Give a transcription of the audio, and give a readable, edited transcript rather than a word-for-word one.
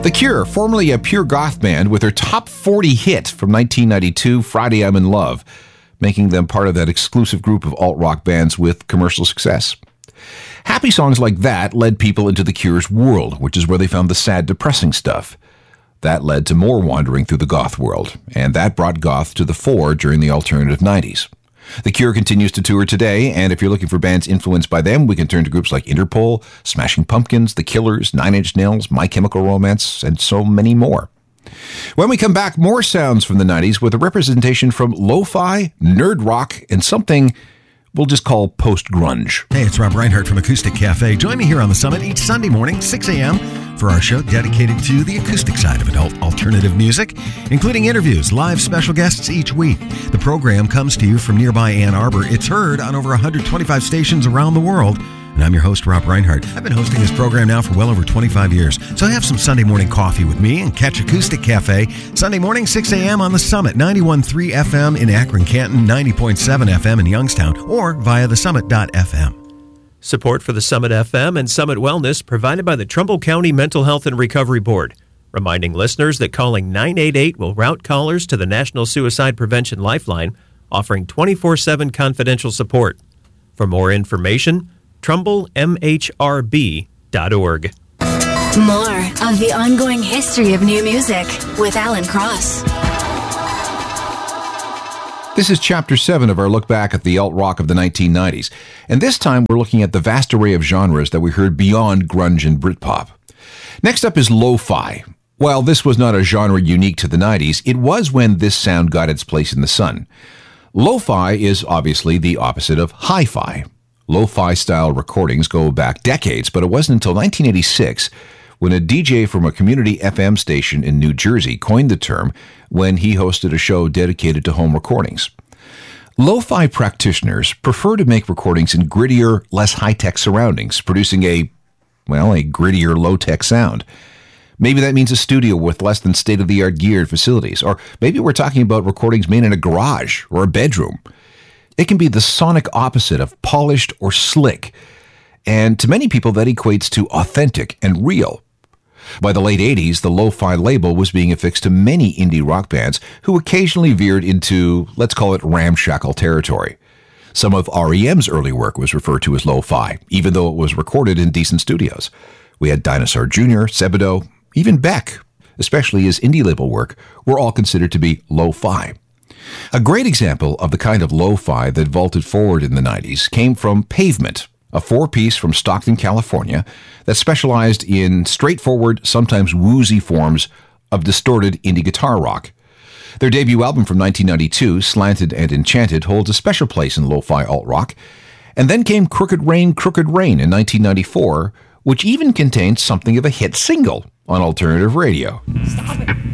The Cure, formerly a pure goth band, with their top 40 hit from 1992, Friday I'm in Love, making them part of that exclusive group of alt-rock bands with commercial success. Happy songs like that led people into The Cure's world, which is where they found the sad, depressing stuff. That led to more wandering through the goth world, and that brought goth to the fore during the alternative 90s. The Cure continues to tour today, and if you're looking for bands influenced by them, we can turn to groups like Interpol, Smashing Pumpkins, The Killers, Nine Inch Nails, My Chemical Romance, and so many more. When we come back, more sounds from the 90s with a representation from lo-fi, nerd rock, and something we'll just call post-grunge. Hey, it's Rob Reinhardt from Acoustic Cafe. Join me here on the Summit each Sunday morning, 6 a.m., for our show dedicated to the acoustic side of adult alternative music, including interviews, live special guests each week. The program comes to you from nearby Ann Arbor. It's heard on over 125 stations around the world. And I'm your host, Rob Reinhardt. I've been hosting this program now for well over 25 years. So have some Sunday morning coffee with me and catch Acoustic Cafe Sunday morning, 6 a.m. on the Summit, 91.3 FM in Akron, Canton, 90.7 FM in Youngstown, or via thesummit.fm. Support for the Summit FM and Summit Wellness provided by the Trumbull County Mental Health and Recovery Board, reminding listeners that calling 988 will route callers to the National Suicide Prevention Lifeline, offering 24/7 confidential support. For more information, TrumbleMHRB.org. More of the ongoing history of new music with Alan Cross. This is Chapter 7 of our look back at the alt-rock of the 1990s, and this time we're looking at the vast array of genres that we heard beyond grunge and Britpop. Next up is lo-fi. While this was not a genre unique to the 90s, it was when this sound got its place in the sun. Lo-fi is obviously the opposite of hi-fi. Lo-fi style recordings go back decades, but it wasn't until 1986 when a DJ from a community FM station in New Jersey coined the term when he hosted a show dedicated to home recordings. Lo-fi practitioners prefer to make recordings in grittier, less high-tech surroundings, producing a grittier, low-tech sound. Maybe that means a studio with less than state-of-the-art gear and facilities, or maybe we're talking about recordings made in a garage or a bedroom. It can be the sonic opposite of polished or slick, and to many people that equates to authentic and real. By the late 80s, the lo-fi label was being affixed to many indie rock bands who occasionally veered into, let's call it, ramshackle territory. Some of R.E.M's early work was referred to as lo-fi, even though it was recorded in decent studios. We had Dinosaur Jr., Sebadoh, even Beck, especially his indie label work, were all considered to be lo-fi. A great example of the kind of lo-fi that vaulted forward in the 90s came from Pavement, a four-piece from Stockton, California, that specialized in straightforward, sometimes woozy forms of distorted indie guitar rock. Their debut album from 1992, Slanted and Enchanted, holds a special place in lo-fi alt-rock. And then came Crooked Rain in 1994, which even contained something of a hit single on alternative radio. Stop it.